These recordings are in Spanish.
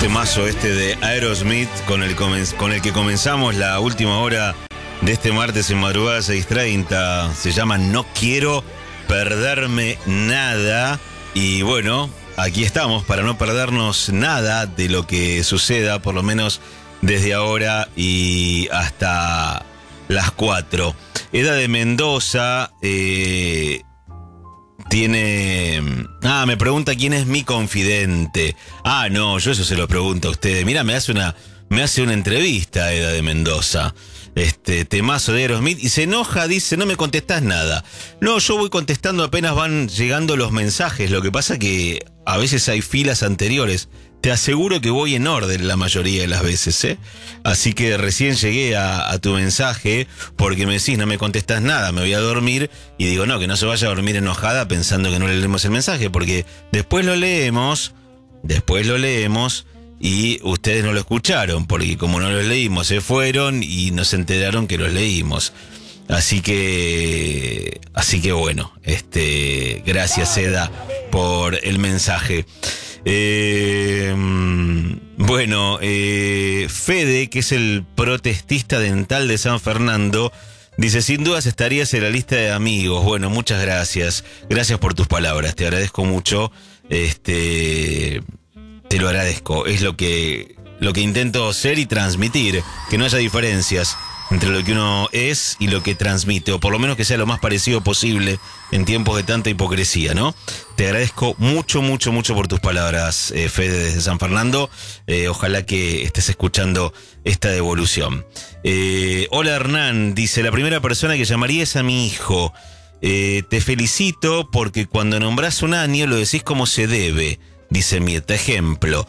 Temazo este de Aerosmith con el que comenzamos la última hora de este martes en madrugada 6:30. Se llama No Quiero Perderme Nada. Y bueno, aquí estamos para no perdernos nada de lo que suceda, por lo menos desde ahora y hasta las 4. Eda de Mendoza me pregunta quién es mi confidente. No, yo eso se lo pregunto a ustedes. Mira, me hace una entrevista Eda de Mendoza. Temazo de Aerosmith y se enoja, dice, no me contestás nada. No, yo voy contestando apenas van llegando los mensajes. Lo que pasa que a veces hay filas anteriores. Te aseguro que voy en orden la mayoría de las veces, ¿eh? Así que recién llegué a tu mensaje porque me decís no me contestás nada, me voy a dormir y digo no, que no se vaya a dormir enojada pensando que no le leemos el mensaje porque después lo leemos y ustedes no lo escucharon porque como no los leímos se fueron y no se enteraron que los leímos. Así que bueno, gracias Eda por el mensaje. Fede, que es el protestista dental de San Fernando, dice, sin dudas estarías en la lista de amigos. Bueno, muchas gracias. Gracias por tus palabras, te agradezco mucho. Te lo agradezco. Es lo que intento ser y transmitir, que no haya diferencias entre lo que uno es y lo que transmite, o por lo menos que sea lo más parecido posible en tiempos de tanta hipocresía, ¿no? Te agradezco mucho por tus palabras, Fede, desde San Fernando. Ojalá que estés escuchando esta devolución. Hola Hernán, dice, la primera persona que llamaría es a mi hijo. Te felicito porque cuando nombrás un año lo decís como se debe, dice Mirta. Ejemplo,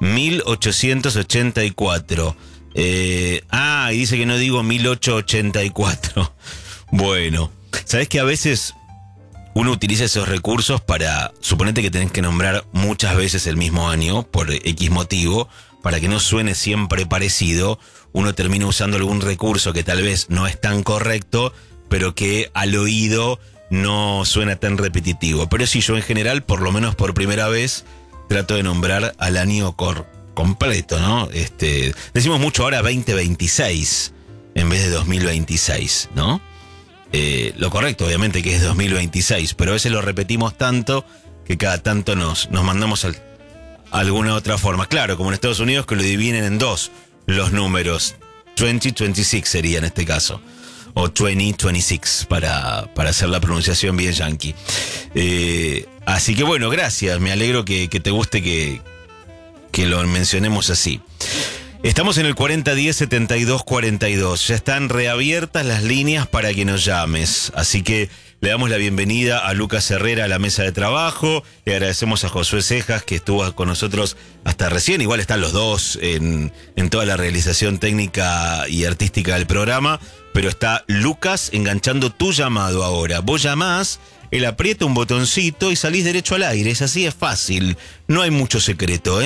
1884. Y dice que no digo 1884. Bueno, ¿sabés que a veces uno utiliza esos recursos para, suponete que tenés que nombrar muchas veces el mismo año por X motivo, para que no suene siempre parecido, uno termina usando algún recurso que tal vez no es tan correcto, pero que al oído no suena tan repetitivo. Pero sí, yo en general, por lo menos por primera vez, trato de nombrar al año completo, ¿no? Decimos mucho ahora 2026 en vez de 2026, ¿no? Lo correcto, obviamente, que es 2026, pero a veces lo repetimos tanto que cada tanto nos mandamos alguna otra forma. Claro, como en Estados Unidos, que lo dividen en dos los números. 2026 sería en este caso. O 2026 para hacer la pronunciación bien yankee. Así que bueno, gracias. Me alegro que te guste que lo mencionemos así. Estamos en el 4010-7242. Ya están reabiertas las líneas para que nos llames. Así que le damos la bienvenida a Lucas Herrera a la mesa de trabajo. Le agradecemos a Josué Cejas, que estuvo con nosotros hasta recién. Igual están los dos en toda la realización técnica y artística del programa. Pero está Lucas enganchando tu llamado ahora. Vos llamás, él aprieta un botoncito y salís derecho al aire. Es así, es fácil. No hay mucho secreto,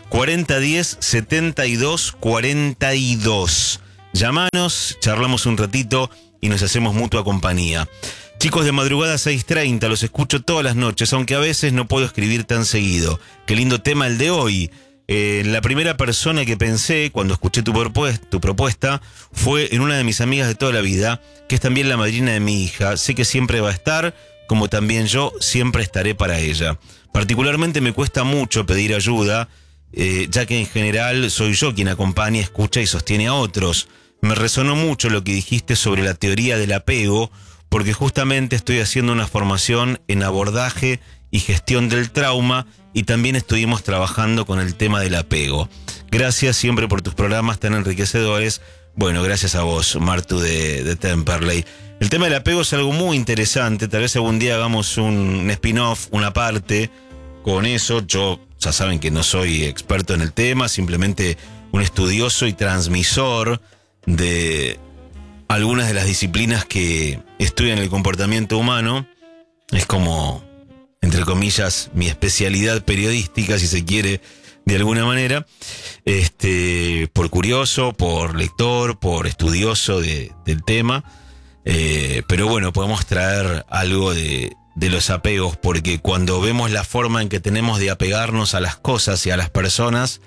4010-7242. Llamanos, charlamos un ratito y nos hacemos mutua compañía. Chicos de madrugada 6:30, los escucho todas las noches, aunque a veces no puedo escribir tan seguido. Qué lindo tema el de hoy. La primera persona que pensé cuando escuché tu propuesta fue en una de mis amigas de toda la vida, que es también la madrina de mi hija. Sé que siempre va a estar, como también yo siempre estaré para ella. Particularmente me cuesta mucho pedir ayuda, ya que en general soy yo quien acompaña, escucha y sostiene a otros. Me resonó mucho lo que dijiste sobre la teoría del apego, porque justamente estoy haciendo una formación en abordaje y gestión del trauma y también estuvimos trabajando con el tema del apego. Gracias siempre por tus programas tan enriquecedores. Bueno, gracias a vos, Martu de Temperley. El tema del apego es algo muy interesante. Tal vez algún día hagamos un spin-off, una parte con eso. Yo, ya saben que no soy experto en el tema, simplemente un estudioso y transmisor de algunas de las disciplinas que estudian el comportamiento humano. Es como, entre comillas, mi especialidad periodística, si se quiere, de alguna manera. Por curioso, por lector, por estudioso del tema. Pero bueno, podemos traer algo de los apegos, porque cuando vemos la forma en que tenemos de apegarnos a las cosas y a las personas,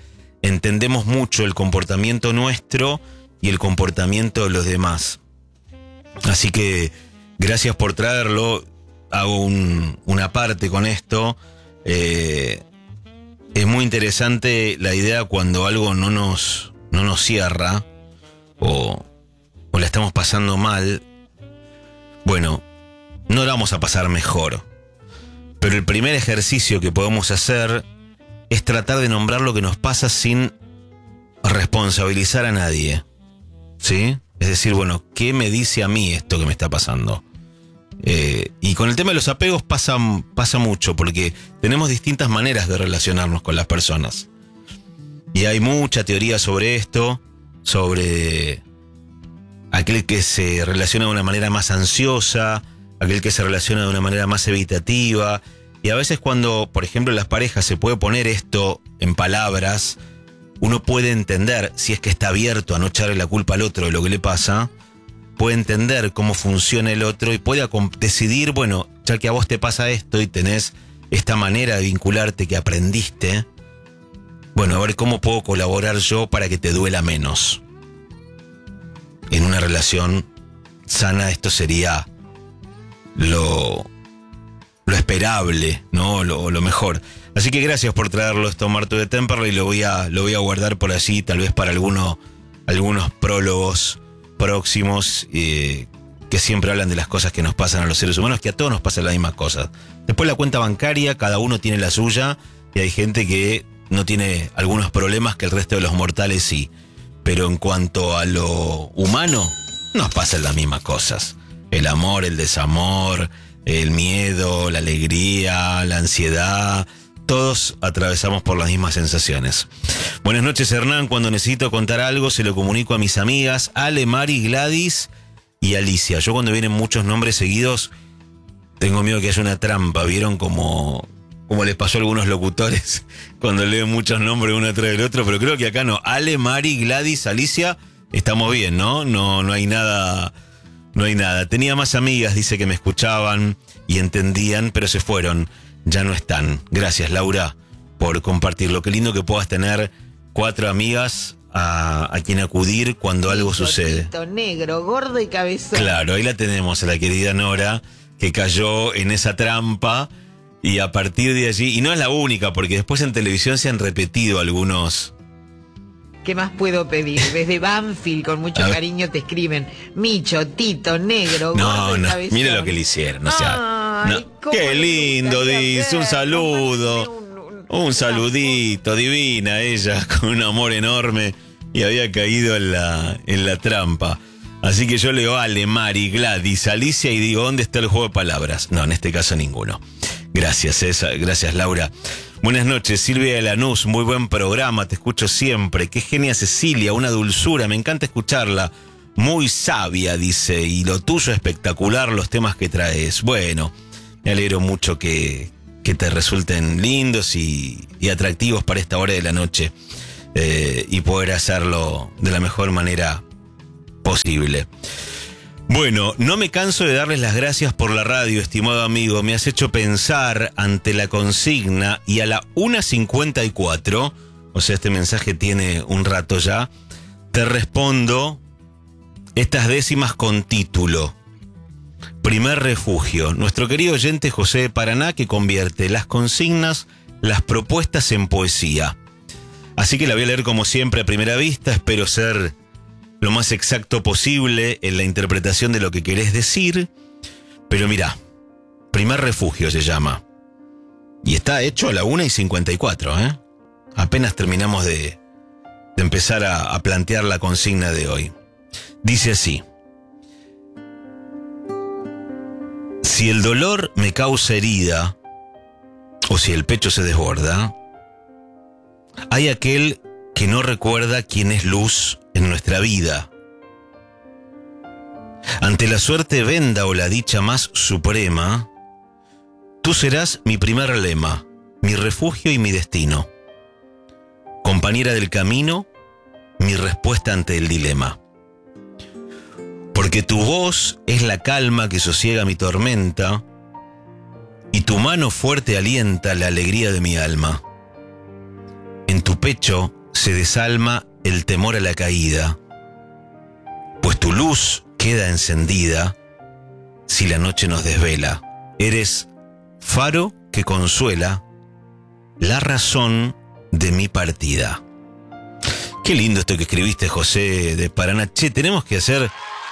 entendemos mucho el comportamiento nuestro y el comportamiento de los demás. Así que gracias por traerlo. Hago una parte con esto. Es muy interesante la idea cuando algo no nos cierra o la estamos pasando mal. Bueno, no la vamos a pasar mejor. Pero el primer ejercicio que podemos hacer es tratar de nombrar lo que nos pasa sin responsabilizar a nadie. ¿Sí? Es decir, bueno, ¿qué me dice a mí esto que me está pasando? Y con el tema de los apegos pasa mucho, porque tenemos distintas maneras de relacionarnos con las personas. Y hay mucha teoría sobre esto, sobre aquel que se relaciona de una manera más ansiosa, aquel que se relaciona de una manera más evitativa. Y a veces cuando, por ejemplo, en las parejas se puede poner esto en palabras, uno puede entender, si es que está abierto a no echarle la culpa al otro de lo que le pasa, puede entender cómo funciona el otro y puede decidir, bueno, ya que a vos te pasa esto y tenés esta manera de vincularte que aprendiste, bueno, a ver cómo puedo colaborar yo para que te duela menos. En una relación sana esto sería lo esperable, ¿no? Lo mejor. Así que gracias por traerlo esto, Marto de Temperley, y lo voy a guardar por allí, tal vez para algunos prólogos próximos que siempre hablan de las cosas que nos pasan a los seres humanos, que a todos nos pasan las mismas cosas. Después la cuenta bancaria, cada uno tiene la suya, y hay gente que no tiene algunos problemas que el resto de los mortales sí. Pero en cuanto a lo humano, nos pasan las mismas cosas. El amor, el desamor, el miedo, la alegría, la ansiedad, todos atravesamos por las mismas sensaciones. Buenas noches, Hernán. Cuando necesito contar algo se lo comunico a mis amigas Ale, Mari, Gladys y Alicia. Yo cuando vienen muchos nombres seguidos tengo miedo que haya una trampa. ¿Vieron como les pasó a algunos locutores cuando leen muchos nombres uno tras del otro? Pero creo que acá no. Ale, Mari, Gladys, Alicia, estamos bien, ¿no? No hay nada. No hay nada. Tenía más amigas, dice, que me escuchaban y entendían, pero se fueron. Ya no están. Gracias, Laura, por compartirlo. Qué lindo que puedas tener 4 amigas a quien acudir cuando algo sucede. Negro, gordo y cabezón. Claro, ahí la tenemos a la querida Nora, que cayó en esa trampa y a partir de allí, y no es la única, porque después en televisión se han repetido algunos. ¿Qué más puedo pedir? Desde Banfield, con mucho cariño, te escriben Micho, Tito, Negro, gordo y cabezón. Mire lo que le hicieron. O sea, qué lindo, dice. Un saludo. Un saludito, divina ella, con un amor enorme. Y había caído en la trampa. Así que yo leo Ale, Mari, Gladys, Alicia y digo, ¿dónde está el juego de palabras? No, en este caso ninguno. Gracias, gracias, Laura. Buenas noches, Silvia de Lanús, muy buen programa, te escucho siempre. Qué genia Cecilia, una dulzura, me encanta escucharla. Muy sabia, dice, y lo tuyo espectacular, los temas que traes. Bueno, me alegro mucho que te resulten lindos y atractivos para esta hora de la noche. Y poder hacerlo de la mejor manera posible. Bueno, no me canso de darles las gracias por la radio, estimado amigo. Me has hecho pensar ante la consigna y a la 1:54, o sea, este mensaje tiene un rato ya, te respondo estas décimas con título. Primer refugio. Nuestro querido oyente José de Paraná, que convierte las consignas, las propuestas en poesía. Así que la voy a leer como siempre a primera vista, espero ser lo más exacto posible en la interpretación de lo que querés decir. Pero mirá, primer refugio se llama. Y está hecho a la 1:54, ¿eh? Apenas terminamos de empezar a plantear la consigna de hoy. Dice así. Si el dolor me causa herida, o si el pecho se desborda, hay aquel que no recuerda quién es luz en nuestra vida. Ante la suerte venda o la dicha más suprema, tú serás mi primer lema, mi refugio y mi destino. Compañera del camino, mi respuesta ante el dilema. Porque tu voz es la calma que sosiega mi tormenta, y tu mano fuerte alienta la alegría de mi alma. En tu pecho se desalma el temor a la caída, pues tu luz queda encendida si la noche nos desvela. Eres faro que consuela, la razón de mi partida. Qué lindo esto que escribiste, José de Paraná. Che, tenemos que hacer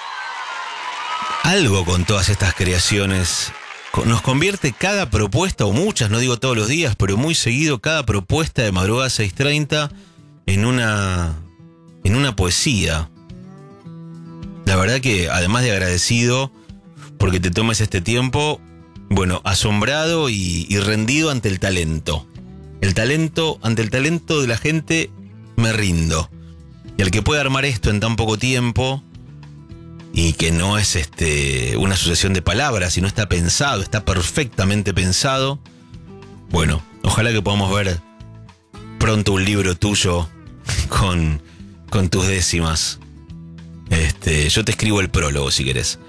algo con todas estas creaciones. Nos convierte cada propuesta, o muchas, no digo todos los días, pero muy seguido, cada propuesta de Madrugada 630 en una poesía. La verdad que, además de agradecido porque te tomes este tiempo, bueno, asombrado y rendido ante el talento. Ante el talento de la gente me rindo. Y al que puede armar esto en tan poco tiempo, y que no es una sucesión de palabras, sino está pensado, está perfectamente pensado, bueno, ojalá que podamos ver pronto un libro tuyo con tus décimas. Yo te escribo el prólogo si querés.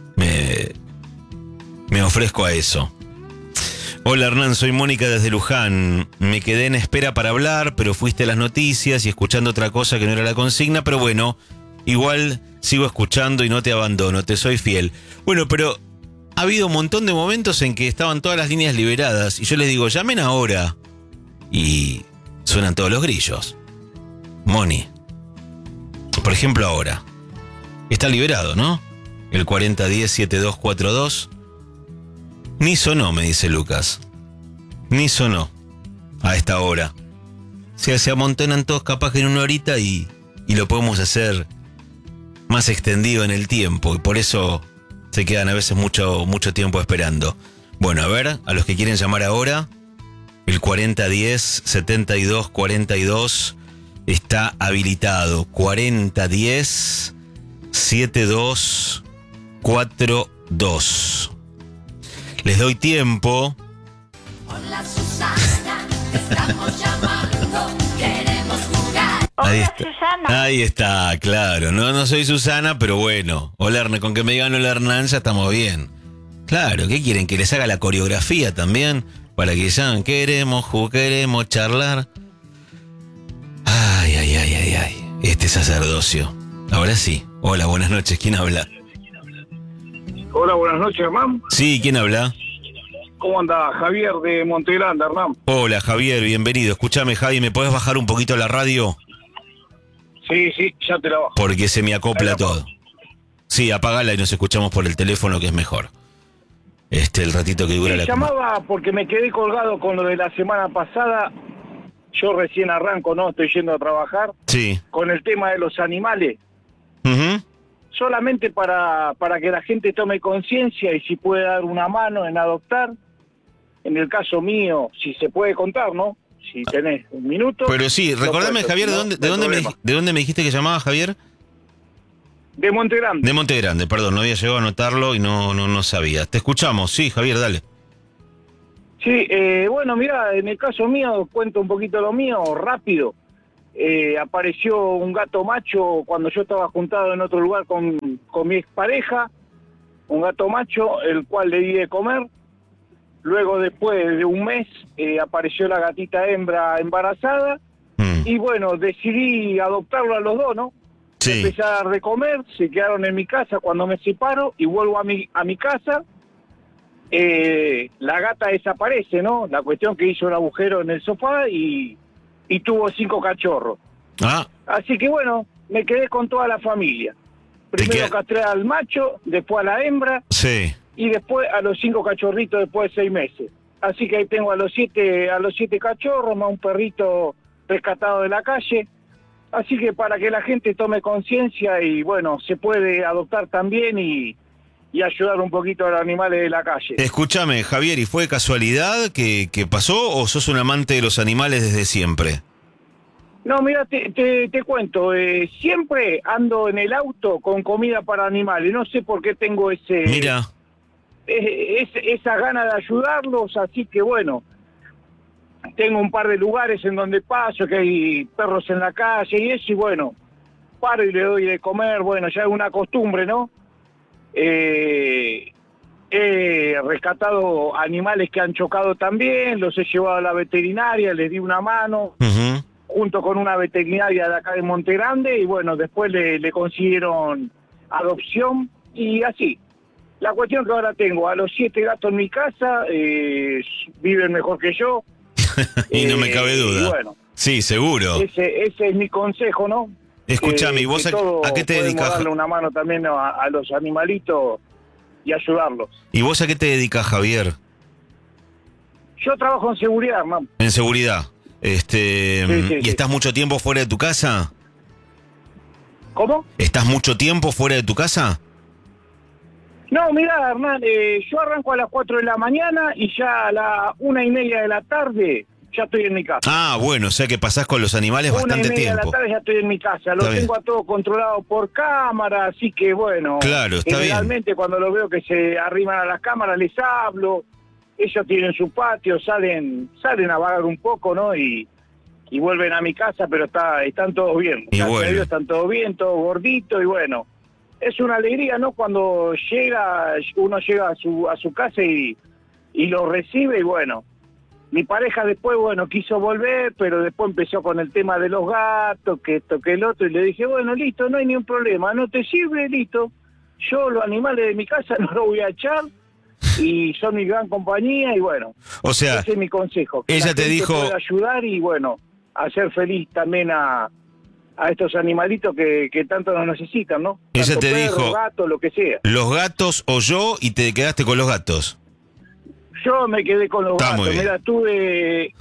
Me ofrezco a eso. Hola Hernán, soy Mónica desde Luján. Me quedé en espera para hablar, pero fuiste a las noticias y escuchando otra cosa que no era la consigna, pero bueno, igual sigo escuchando y no te abandono, te soy fiel. Bueno, pero ha habido un montón de momentos en que estaban todas las líneas liberadas y yo les digo, llamen ahora. Y suenan todos los grillos. Moni, por ejemplo ahora, está liberado, ¿no? El 4010-7242. Ni sonó, me dice Lucas. Ni sonó a esta hora. Se amontonan todos capaz que en una horita y lo podemos hacer más extendido en el tiempo. Y por eso se quedan a veces mucho tiempo esperando. Bueno, a ver, a los que quieren llamar ahora, el 4010-7242 está habilitado. 4010-7242. Les doy tiempo. Hola Susana, estamos llamando, queremos jugar. Ahí Hola, está. Susana. Ahí está, claro. No soy Susana, pero bueno. Hola Hernán, con que me digan hola Hernán ya estamos bien. Claro, ¿qué quieren? ¿Que les haga la coreografía también? Para que llamen, queremos charlar. Ay. Este sacerdocio. Ahora sí. Hola, buenas noches. ¿Quién habla? Hola, buenas noches, Hernán. Sí, ¿quién habla? ¿Cómo anda? Javier de Montegrande, Hernán. Hola, Javier, bienvenido. Escúchame, Javi, ¿me podés bajar un poquito la radio? Sí, ya te la bajo. Porque se me acopla Ahí la todo. Sí, apagala y nos escuchamos por el teléfono, que es mejor. El ratito que dura la... Llamaba porque me quedé colgado con lo de la semana pasada. Yo recién arranco, ¿no? Estoy yendo a trabajar. Sí. Con el tema de los animales. Ujú. Solamente para que la gente tome conciencia y si puede dar una mano en adoptar. En el caso mío, si se puede contar, ¿no? Si tenés un minuto. Pero sí, recordame, puedo, Javier, no, ¿de no hay dónde problema. me dijiste que llamaba, Javier? De Montegrande. De Montegrande, perdón, no había llegado a anotarlo y no sabía. Te escuchamos, sí, Javier, dale. Sí, bueno, mira, en el caso mío, cuento un poquito lo mío, rápido. Apareció un gato macho cuando yo estaba juntado en otro lugar con mi expareja, un gato macho, el cual le di de comer. Luego, después de un mes, apareció la gatita hembra embarazada. Y bueno, decidí adoptarlo a los dos, ¿no? Sí. Empecé a dar de comer, se quedaron en mi casa cuando me separo y vuelvo a mi casa. La gata desaparece, ¿no? La cuestión que hizo un agujero en el sofá y tuvo 5 cachorros. Ah, Así que bueno, me quedé con toda la familia. Primero castré al macho, después a la hembra sí. y después a los 5 cachorritos después de 6 meses. Así que ahí tengo a los siete cachorros, más un perrito rescatado de la calle. Así que para que la gente tome conciencia y bueno, se puede adoptar también y ayudar un poquito a los animales de la calle. Escúchame, Javier, ¿y fue casualidad que pasó o sos un amante de los animales desde siempre? No, mira, te cuento, siempre ando en el auto con comida para animales, no sé por qué tengo Mira, esa gana de ayudarlos, así que bueno, tengo un par de lugares en donde paso, que hay perros en la calle y eso, y bueno, paro y le doy de comer, bueno, ya es una costumbre, ¿no? He rescatado animales que han chocado también, los he llevado a la veterinaria, les di una mano. ujú. junto con una veterinaria de acá de Monte Grande, y bueno, después le consiguieron adopción, y así. La cuestión que ahora tengo a los 7 gatos en mi casa, viven mejor que yo. Y no me cabe duda. Y bueno, sí, seguro. ese es mi consejo, ¿no? Escúchame, ¿y vos a qué te dedicas? Darle una mano también a los animalitos y ayudarlos. ¿Y vos a qué te dedicas, Javier? Yo trabajo en seguridad, hermano. En seguridad. Sí, ¿Y estás mucho tiempo fuera de tu casa? ¿Cómo? ¿Estás mucho tiempo fuera de tu casa? No, mirá, Hernán, yo arranco a las 4 de la mañana y ya a las 1:30 de la tarde ya estoy en mi casa. Ah, bueno, o sea que pasás con los animales bastante 1:30 tiempo. de la tarde ya estoy en mi casa. Lo tengo a todo controlado por cámara, así que bueno. Claro, está bien. Generalmente cuando lo veo que se arriman a las cámaras les hablo. Ellos tienen su patio, salen a vagar un poco, ¿no? Y vuelven a mi casa, pero están todos bien. Y Gracias a bueno. Dios, están todos bien, todos gorditos, y bueno. Es una alegría, ¿no? Cuando uno llega a su casa y lo recibe, y bueno. Mi pareja después, bueno, quiso volver, pero después empezó con el tema de los gatos, que esto, que el otro, y le dije, bueno, listo, no hay ni un problema, no te sirve, listo. Yo los animales de mi casa no los voy a echar, y son mi gran compañía, y bueno, O sea, ese es mi consejo. Que ella la te gente dijo- pueda ayudar y bueno, hacer feliz también a estos animalitos que tanto nos necesitan, ¿no? Ella Tanto te perros, dijo- gatos, lo que sea. los gatos o yo, y te quedaste con los gatos. Yo me quedé con los Está muy gatos. bien. Mira, tuve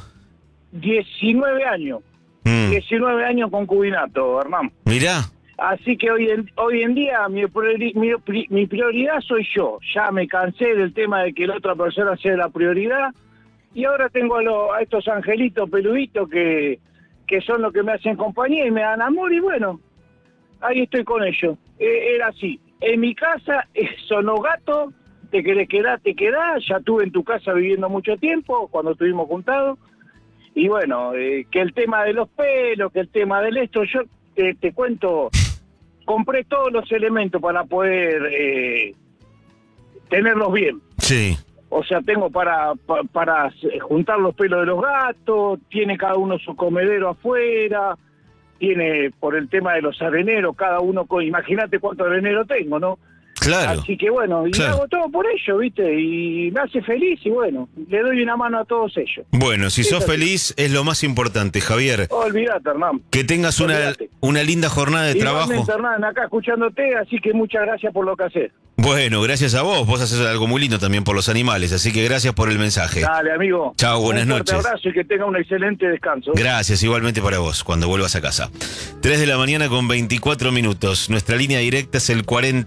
19 años. 19 años concubinato, hermano. Mirá, Así que hoy en día mi prioridad soy yo. Ya me cansé del tema de que la otra persona sea la prioridad. Y ahora tengo a estos angelitos peluditos que son los que me hacen compañía y me dan amor. Y bueno, ahí estoy con ellos. Era así. En mi casa son los gatos. Te querés quedar, te quedás. Ya estuve en tu casa viviendo mucho tiempo cuando estuvimos juntados. Y bueno, que el tema de los pelos, que el tema del esto, yo te cuento, compré todos los elementos para poder tenerlos bien. sí. O sea, tengo para juntar los pelos de los gatos, tiene cada uno su comedero afuera, tiene por el tema de los areneros, cada uno, imagínate cuánto arenero tengo, ¿no? Claro. Así que bueno, y Claro. hago todo por ellos, ¿viste? Y me hace feliz y bueno, le doy una mano a todos ellos. Bueno, si sos Eso sí. feliz es lo más importante, Javier. Olvídate, Hernán. Que tengas Olvídate. una linda jornada de trabajo. Igualmente, Hernán, acá escuchándote, así que muchas gracias por lo que haces. Bueno, gracias a vos. Vos haces algo muy lindo también por los animales, así que gracias por el mensaje. Dale, amigo. Chao, buenas Un fuerte noches. abrazo y que tenga un excelente descanso. Gracias, igualmente para vos, cuando vuelvas a casa. 3 de la mañana con 24 minutos. Nuestra línea directa es el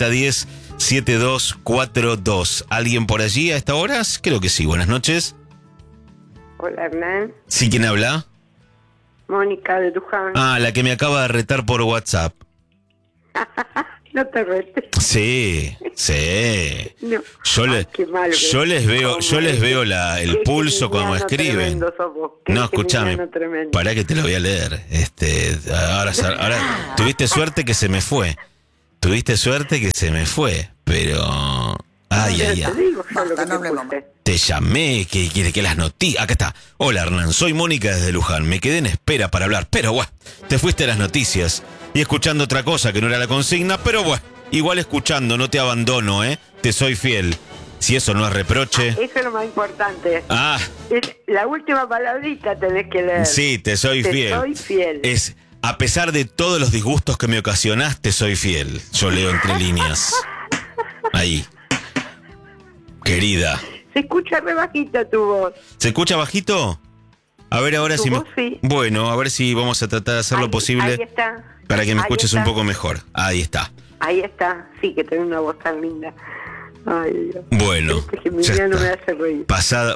4010-7242. ¿Alguien por allí a esta hora? Creo que sí. Buenas noches. Hola, Hernán. ¿Sí, quién habla? Mónica de Luján. Ah, la que me acaba de retar por WhatsApp. No te retes. Sí, sí. No. Yo, Ay, qué malo que- yo les veo el Qué pulso cuando geminiano escriben. tremendo sos vos, qué No, escúchame. geminiano tremendo. Pará que te lo voy a leer. Ahora tuviste suerte que se me fue. Pero ay, Pero ay, te ay. digo yo lo que te puse. Te llamé, que quiere que las noticias. Acá está. Hola, Hernán, soy Mónica desde Luján. Me quedé en espera para hablar, pero bueno, te fuiste a las noticias y escuchando otra cosa que no era la consigna, pero bueno, igual escuchando, no te abandono, te soy fiel. Si eso no es reproche. Eso es lo más importante. Ah, La última palabrita tenés que leer. sí, te soy Te fiel. soy fiel. Es, a pesar de todos los disgustos que me ocasionaste, soy fiel. Yo leo entre líneas. Ahí. Querida. Se escucha re bajita tu voz. ¿Se escucha bajito? A ver ahora Tu si voz sí. Bueno, a ver si vamos a tratar de hacer lo Ahí- posible ahí está. para que me Ahí escuches un está. poco mejor. Ahí está. Ahí está. Sí, que tenés una voz tan linda. Ay, Dios. Bueno, Este ya geminiano me está. hace reír. Pasada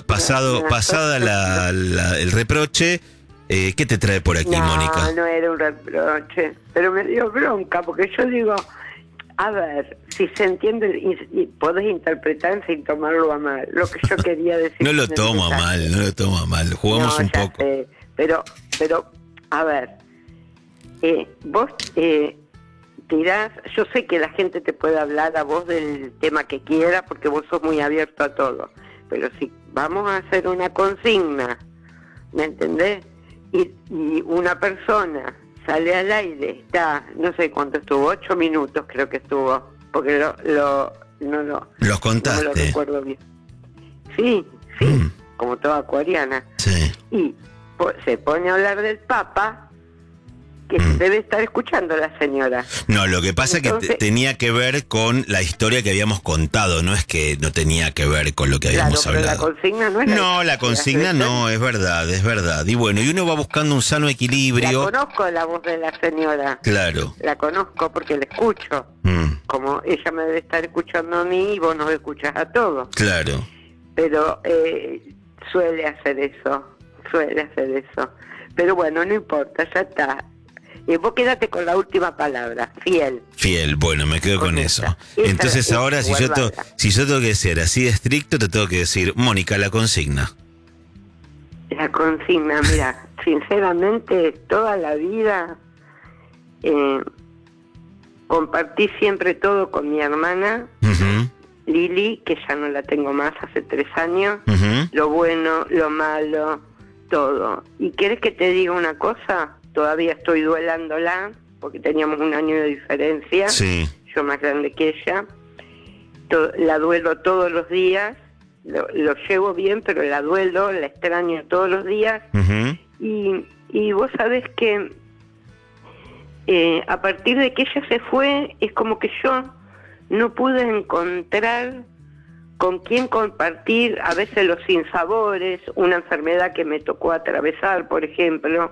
el reproche, ¿qué te trae por aquí, No, Mónica? no era un reproche, pero me dio bronca, porque yo digo, a ver, si se entiende y podés interpretar sin tomarlo a mal, lo que yo quería decir. No lo en el tomo a mensaje. mal, no lo tomo a mal. Jugamos No, un ya poco. sé, pero, a ver, vos tirás, yo sé que la gente te puede hablar a vos del tema que quiera, porque vos sos muy abierto a todo, pero si vamos a hacer una consigna, ¿me entendés? y una persona sale al aire, está, no sé cuánto estuvo, 8 minutos creo que estuvo, porque Los no me lo contaste. recuerdo bien. Sí, como toda acuariana. Sí. Y se pone a hablar del Papa, que debe estar escuchando la señora. No, lo que pasa Entonces, es que tenía que ver con la historia que habíamos contado, no es que no tenía que ver con lo que habíamos claro, pero hablado. la consigna no era No, esa. la consigna no, es verdad. Y bueno, y uno va buscando un sano La equilibrio. conozco la voz de la señora. Claro. La conozco porque la escucho. Como ella me debe estar escuchando a mí y vos nos escuchás a todos. Claro. Pero suele hacer eso. Pero bueno, no importa, ya está. Vos quédate con la última palabra, fiel. Fiel, bueno, me quedo con eso. Esa Entonces es ahora, si yo tengo que ser así de estricto, te tengo que decir, Mónica, la consigna. La consigna, mira, sinceramente, toda la vida compartí siempre todo con mi hermana, Ujú, Lili, que ya no la tengo más, hace 3 años, ujú. lo bueno, lo malo, todo. ¿Y querés que te diga una cosa? Todavía estoy duelándola, porque teníamos 1 año de diferencia, Sí. yo más grande que ella. La duelo todos los días, lo llevo bien, pero la duelo, la extraño todos los días. Ujú. Y vos sabés que a partir de que ella se fue, es como que yo no pude encontrar con quién compartir a veces los sinsabores, una enfermedad que me tocó atravesar, por ejemplo.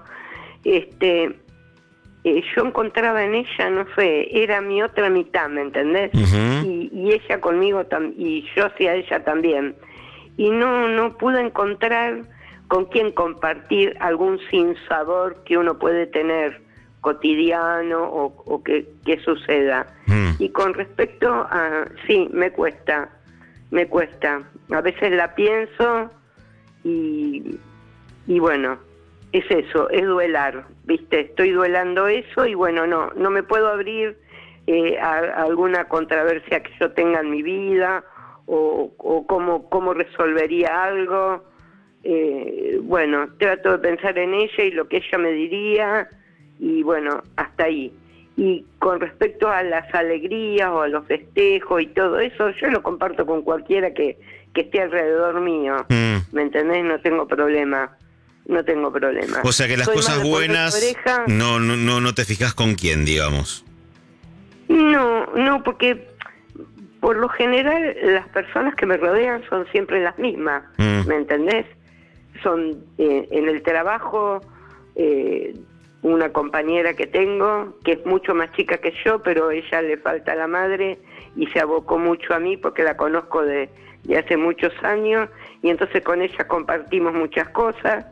Yo encontraba en ella, no sé, era mi otra mitad, ¿me entendés? Ujú. Y ella conmigo y yo hacia ella también. Y no pude encontrar con quién compartir algún sinsabor que uno puede tener cotidiano o que suceda. Y con respecto a... Sí, me cuesta. A veces la pienso y bueno, es eso, es duelar, ¿viste? Estoy duelando eso y bueno, no me puedo abrir a alguna controversia que yo tenga en mi vida o cómo resolvería algo. Bueno, trato de pensar en ella y lo que ella me diría y bueno, hasta ahí. Y con respecto a las alegrías o a los festejos y todo eso, yo lo comparto con cualquiera que esté alrededor mío. ¿Me entendés? No tengo problema. O sea que las Soy cosas más de poner buenas oreja. no te fijas con quién, digamos. No, porque por lo general las personas que me rodean son siempre las mismas. ¿Me entendés? Son en el trabajo... una compañera que tengo, que es mucho más chica que yo, pero ella le falta la madre y se abocó mucho a mí porque la conozco de hace muchos años y entonces con ella compartimos muchas cosas.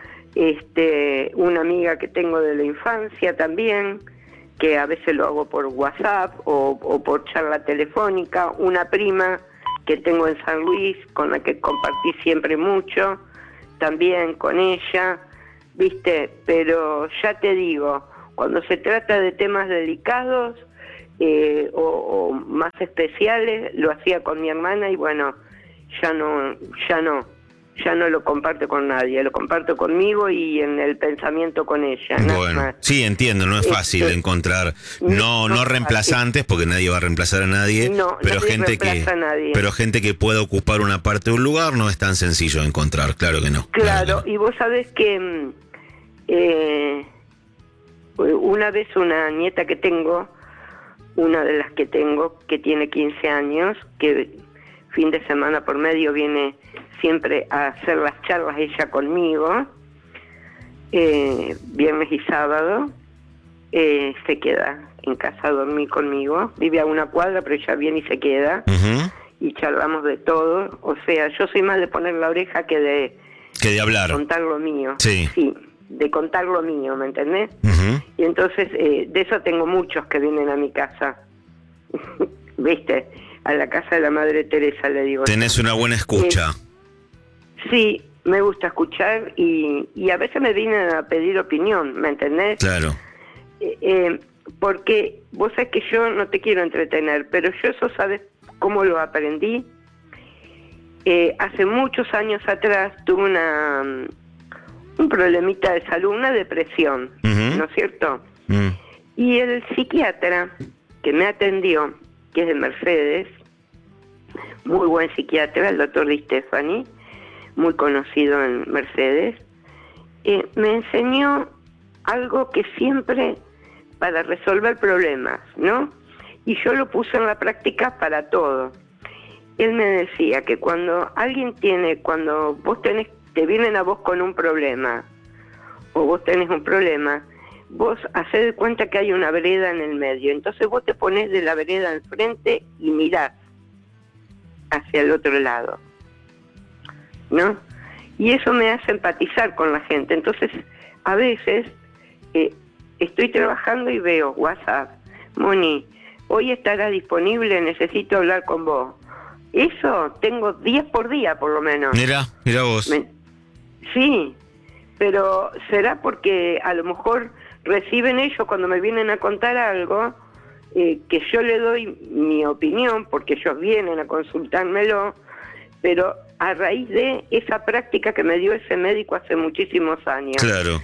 Una amiga que tengo de la infancia también, que a veces lo hago por WhatsApp o por charla telefónica. Una prima que tengo en San Luis, con la que compartí siempre mucho, también con ella. ¿Viste? Pero ya te digo, cuando se trata de temas delicados o más especiales, lo hacía con mi hermana y bueno, ya no lo comparto con nadie, lo comparto conmigo y en el pensamiento con ella. Bueno, más. sí, entiendo, no es fácil encontrar, no reemplazantes, porque nadie va a reemplazar a nadie, pero gente que pueda ocupar una parte de un lugar no es tan sencillo de encontrar, claro que no. Claro, y vos sabés que una vez una nieta que tengo, una de las que tengo, que tiene 15 años, que fin de semana por medio viene siempre a hacer las charlas ella conmigo, viernes y sábado, se queda en casa a dormir conmigo, vive a 1 cuadra, pero ella viene y se queda, y charlamos de todo. O sea, yo soy más de poner la oreja que de hablar. Contar lo mío. Sí, de contar lo mío, ¿me entendés? Y entonces, de eso tengo muchos que vienen a mi casa. ¿Viste? A la casa de la Madre Teresa, le digo. Tenés una buena escucha. Sí, me gusta escuchar y a veces me vienen a pedir opinión, ¿me entendés? Claro. Porque vos sabés que yo no te quiero entretener, pero yo eso, ¿sabes cómo lo aprendí? Hace muchos años atrás tuve un problemita de salud, una depresión, Ujú. ¿no es cierto? Mm. Y el psiquiatra que me atendió, que es de Mercedes, muy buen psiquiatra, el doctor Di Stefani, muy conocido en Mercedes, me enseñó algo que siempre para resolver problemas, ¿no? Y yo lo puse en la práctica para todo. Él me decía que cuando vos te vienen a vos con un problema, o vos tenés un problema, vos hacés de cuenta que hay una vereda en el medio, entonces vos te ponés de la vereda enfrente y mirás hacia el otro lado, ¿no? Y eso me hace empatizar con la gente. Entonces, a veces estoy trabajando y veo WhatsApp, Moni, hoy estará disponible, necesito hablar con vos. Eso tengo 10 por día, por lo menos. Mira vos. Sí, pero será porque a lo mejor reciben ellos cuando me vienen a contar algo, que yo le doy mi opinión, porque ellos vienen a consultármelo, pero a raíz de esa práctica que me dio ese médico hace muchísimos años. Claro.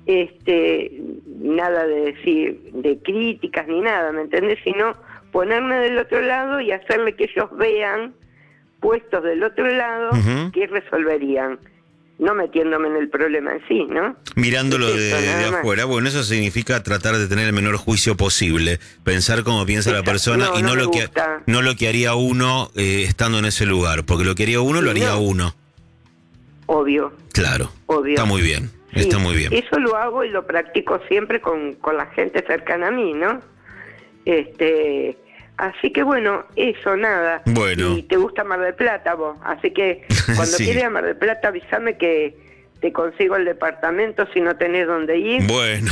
Nada de decir, de críticas ni nada, ¿me entendés? Sino ponerme del otro lado y hacerle que ellos vean, puestos del otro lado, Ujú. qué resolverían. No metiéndome en el problema en sí, ¿no? Mirándolo Es eso, de nada más. afuera, bueno, eso significa tratar de tener el menor juicio posible, pensar cómo piensa la Exacto. persona y No no me lo que gusta. no lo que haría uno estando en ese lugar, porque lo que haría uno lo Sí, haría no. uno. Obvio. Claro. Obvio. Está muy bien. Sí, Está muy bien. Eso lo hago y lo practico siempre con la gente cercana a mí, ¿no? Así que bueno, eso, nada. Bueno. Y te gusta Mar del Plata vos, así que cuando Sí. quieras ir a Mar del Plata avísame que te consigo el departamento si no tenés dónde ir. Bueno.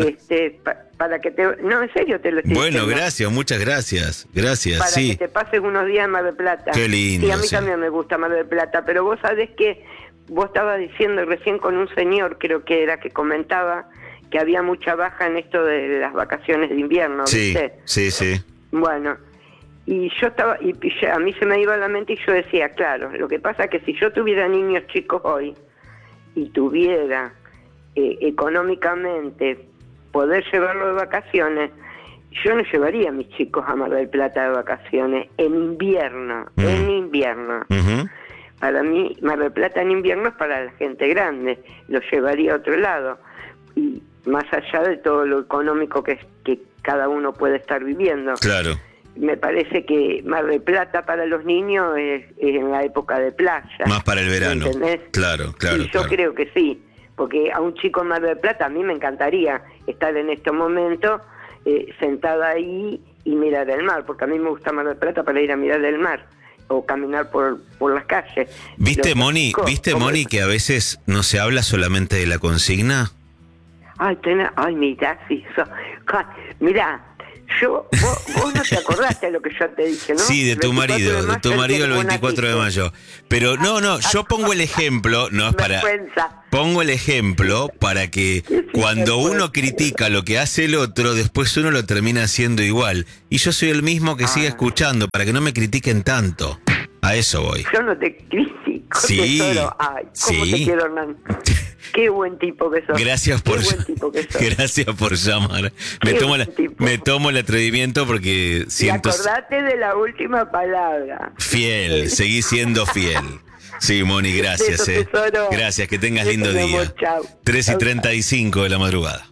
Para que te... No, en serio te lo estoy Bueno, diciendo. gracias, muchas gracias. Gracias, Para sí. que te pases unos días en Mar del Plata. Qué lindo, Sí, a mí sí. también me gusta Mar del Plata, pero vos sabés que vos estabas diciendo recién con un señor, creo que era, que comentaba que había mucha baja en esto de las vacaciones de invierno, Sí, ¿viste? sí. Bueno, y yo estaba, y a mí se me iba a la mente y yo decía, claro, lo que pasa es que si yo tuviera niños chicos hoy y tuviera económicamente poder llevarlo de vacaciones, yo no llevaría a mis chicos a Mar del Plata de vacaciones en invierno, en invierno. Ujú. Para mí, Mar del Plata en invierno es para la gente grande, lo llevaría a otro lado. Y más allá de todo lo económico que cada uno puede estar viviendo. Claro. Me parece que Mar del Plata para los niños es en la época de playa. Más para el verano. ¿Entendés? Claro. Y yo creo que sí, porque a un chico en Mar del Plata a mí me encantaría estar en este momento sentada ahí y mirar el mar, porque a mí me gusta Mar del Plata para ir a mirar el mar o caminar por las calles. ¿Viste, Los Moni, chicos, ¿cómo Moni, es? que a veces no se habla solamente de la consigna? Ay, mirá, sí, mirá, vos no te acordaste de lo que yo te dije, ¿no? Sí, de tu 24 marido el mayo, 24 de mayo. Pero no, yo pongo el ejemplo, no es para... Vergüenza. Pongo el ejemplo para que cuando uno critica lo que hace el otro, después uno lo termina haciendo igual. Y yo soy el mismo que sigue escuchando, para que no me critiquen tanto. A eso voy. Yo no te critico, Sí, tesoro. Ay, cómo sí. te quiero, Hernán. Qué buen tipo que sos. Gracias por, Qué buen tipo que sos. gracias por llamar. Me Qué tomo, buen tipo. me tomo el atrevimiento porque Y siento acordate de la última palabra. fiel, seguí siendo fiel. Sí, Moni, gracias. Beso, tesoro. Gracias, que tengas Beso, lindo mi día. amor, chau. 3:35 de la madrugada.